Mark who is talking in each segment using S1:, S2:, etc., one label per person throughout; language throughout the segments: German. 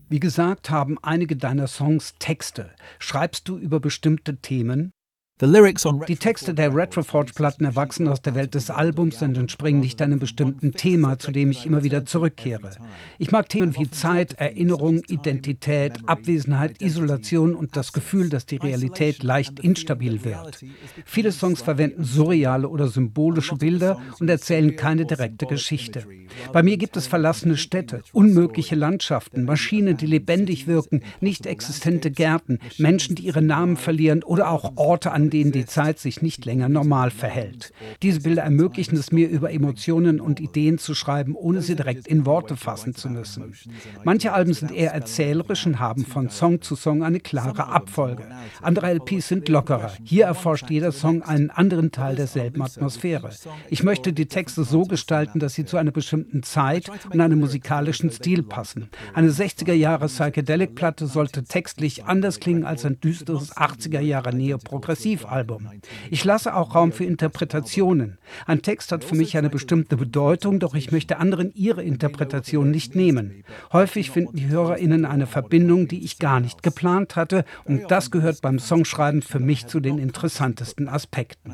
S1: Wie gesagt, haben einige deiner Songs Texte. Schreibst du über bestimmte Themen? Die Texte der Retroforge-Platten erwachsen aus der Welt des Albums und entspringen nicht einem bestimmten Thema, zu dem ich immer wieder zurückkehre. Ich mag Themen wie Zeit, Erinnerung, Identität, Abwesenheit, Isolation und das Gefühl, dass die Realität leicht instabil wird. Viele Songs verwenden surreale oder symbolische Bilder und erzählen keine direkte Geschichte. Bei mir gibt es verlassene Städte, unmögliche Landschaften, Maschinen, die lebendig wirken, nicht existente Gärten, Menschen, die ihre Namen verlieren oder auch Orte, an denen die Zeit sich nicht länger normal verhält. Diese Bilder ermöglichen es mir, über Emotionen und Ideen zu schreiben, ohne sie direkt in Worte fassen zu müssen. Manche Alben sind eher erzählerisch und haben von Song zu Song eine klare Abfolge. Andere LPs sind lockerer. Hier erforscht jeder Song einen anderen Teil derselben Atmosphäre. Ich möchte die Texte so gestalten, dass sie zu einer bestimmten Zeit und einem musikalischen Stil passen. Eine 60er-Jahre-Psychedelic-Platte sollte textlich anders klingen als ein düsteres 80er-Jahre-Neo-Progressiv-Album. Ich lasse auch Raum für Interpretationen. Ein Text hat für mich eine bestimmte Bedeutung, doch ich möchte anderen ihre Interpretation nicht nehmen. Häufig finden die HörerInnen eine Verbindung, die ich gar nicht geplant hatte, und das gehört beim Songschreiben für mich zu den interessantesten Aspekten.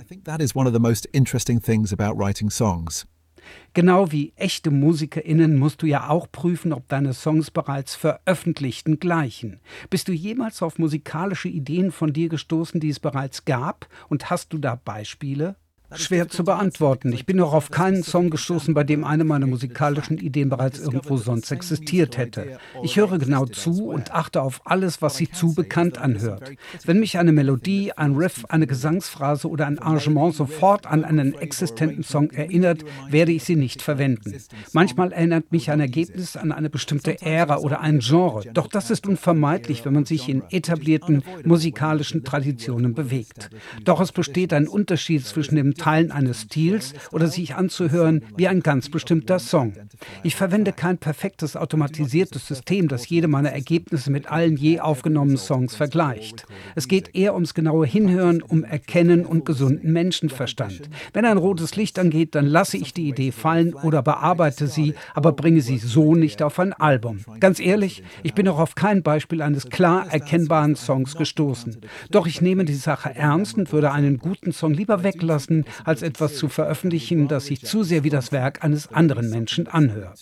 S1: Genau wie echte MusikerInnen musst du ja auch prüfen, ob deine Songs bereits veröffentlichten gleichen. Bist du jemals auf musikalische Ideen von dir gestoßen, die es bereits gab? Und hast du da Beispiele? Schwer zu beantworten. Ich bin noch auf keinen Song gestoßen, bei dem eine meiner musikalischen Ideen bereits irgendwo sonst existiert hätte. Ich höre genau zu und achte auf alles, was sich zu bekannt anhört. Wenn mich eine Melodie, ein Riff, eine Gesangsphrase oder ein Arrangement sofort an einen existenten Song erinnert, werde ich sie nicht verwenden. Manchmal erinnert mich ein Ergebnis an eine bestimmte Ära oder ein Genre. Doch das ist unvermeidlich, wenn man sich in etablierten musikalischen Traditionen bewegt. Doch es besteht ein Unterschied zwischen dem Teilen eines Stils oder sich anzuhören wie ein ganz bestimmter Song. Ich verwende kein perfektes automatisiertes System, das jede meiner Ergebnisse mit allen je aufgenommenen Songs vergleicht. Es geht eher ums genaue Hinhören, um Erkennen und gesunden Menschenverstand. Wenn ein rotes Licht angeht, dann lasse ich die Idee fallen oder bearbeite sie, aber bringe sie so nicht auf ein Album. Ganz ehrlich, ich bin noch auf kein Beispiel eines klar erkennbaren Songs gestoßen. Doch ich nehme die Sache ernst und würde einen guten Song lieber weglassen, als etwas zu veröffentlichen, das sich zu sehr wie das Werk eines anderen Menschen anhört.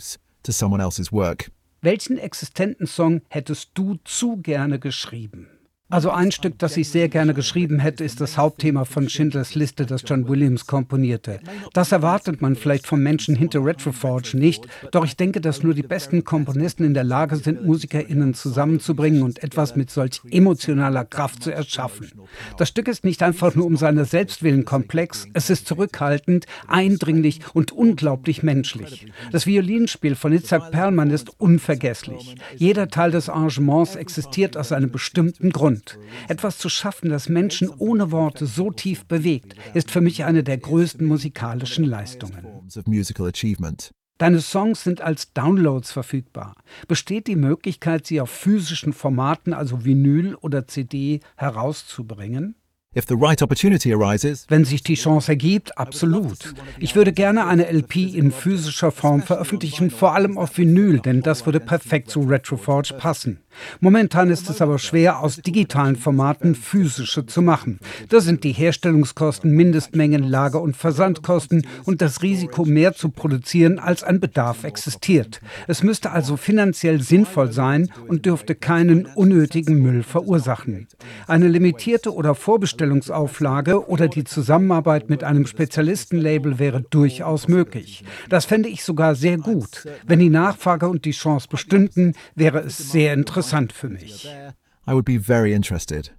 S1: Welchen existenten Song hättest du zu gerne geschrieben? Also ein Stück, das ich sehr gerne geschrieben hätte, ist das Hauptthema von Schindlers Liste, das John Williams komponierte. Das erwartet man vielleicht vom Menschen hinter Retroforge nicht, doch ich denke, dass nur die besten Komponisten in der Lage sind, MusikerInnen zusammenzubringen und etwas mit solch emotionaler Kraft zu erschaffen. Das Stück ist nicht einfach nur um seiner selbst willen komplex, es ist zurückhaltend, eindringlich und unglaublich menschlich. Das Violinspiel von Itzhak Perlman ist unvergesslich. Jeder Teil des Arrangements existiert aus einem bestimmten Grund. Etwas zu schaffen, das Menschen ohne Worte so tief bewegt, ist für mich eine der größten musikalischen Leistungen. Deine Songs sind als Downloads verfügbar. Besteht die Möglichkeit, sie auf physischen Formaten, also Vinyl oder CD, herauszubringen? Wenn sich die Chance ergibt, absolut. Ich würde gerne eine LP in physischer Form veröffentlichen, vor allem auf Vinyl, denn das würde perfekt zu Retroforge passen. Momentan ist es aber schwer, aus digitalen Formaten physische zu machen. Da sind die Herstellungskosten, Mindestmengen, Lager- und Versandkosten und das Risiko, mehr zu produzieren, als ein Bedarf existiert. Es müsste also finanziell sinnvoll sein und dürfte keinen unnötigen Müll verursachen. Eine limitierte oder Vorbestellungsauflage oder die Zusammenarbeit mit einem Spezialistenlabel wäre durchaus möglich. Das fände ich sogar sehr gut. Wenn die Nachfrage und die Chance bestünden, wäre es sehr interessant für mich.
S2: I would be very interested.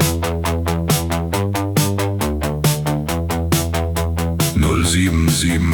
S3: 077